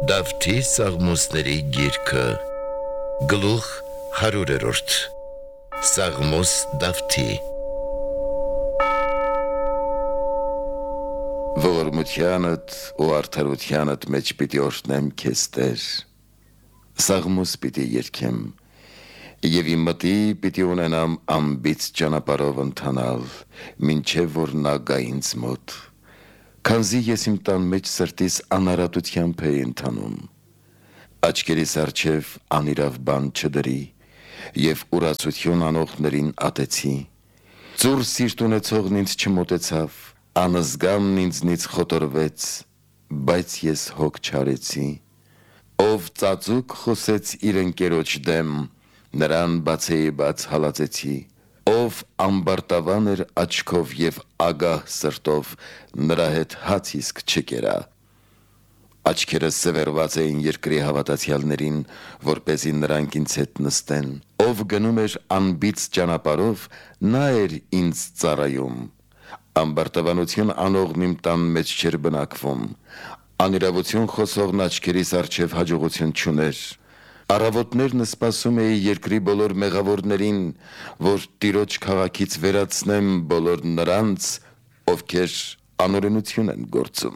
Դավթի Սաղմոսների գիրքը Գլուխ 100-րդ Սաղմոս Դավթի Ողորմությանդ ու արդարությանդ մեջ պիտի օրհնեմ քեզ Տեր, Սաղմոս պիտի երգեմ, և իմ մտի պիտի ունենամ անբիծ ճանապարհով ընթանալ, մինչև որ նա գա ինձ մոտ, քանզի ես իմ տան մեջ սրտիս անարատությամբ էի ընթանում, աչքերիս առջև անիրավ բան չդրի, և ուրացություն անողներին ատեցի, ծուռ սիրտ ունեցողն ինձ չմոտեցավ, անզգամն ինձնից խոտորվեց, բայց ես հոգ չարեցի, ով ծածուկ խոսեց իր ընկերոջ դեմ, նրան բացեիբաց հալածեցի, ով ամբարտավան էր աչքով և ագահ սրտով, նրա հետ հաց իսկ չկերա, աչքերս սևեռված էին երկրի հավատացյալներին, որպեսզի նրանք ինձ հետ նստեն, ով գնում էր անբիծ ճանապարհով, նա էր ինձ ծառայում, ամբարտավանություն անողն իմ տան մեջ չէր բնակվում, անիրավություն խոսողն աչքերիս առջև հաջողություն չուներ, առավոտներն սպասում էի երկրի բոլոր մեղավորներին, որ Տիրոջ քաղաքից վերացնեմ բոլոր նրանց, ովքեր անօրենություն են գործում։